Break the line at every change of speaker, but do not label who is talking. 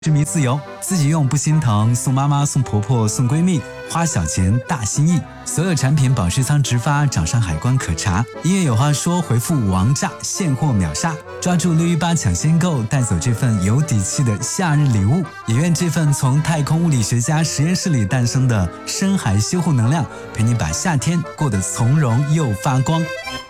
痴迷自由，自己用不心疼，送妈妈、送婆婆、送闺蜜，花小钱大心意。所有产品保税仓直发，掌上海关可查。音乐有话说，回复王炸，现货秒杀，抓住618抢先购，带走这份有底气的夏日礼物。也愿这份从太空物理学家实验室里诞生的深海修护能量，陪你把夏天过得从容又发光。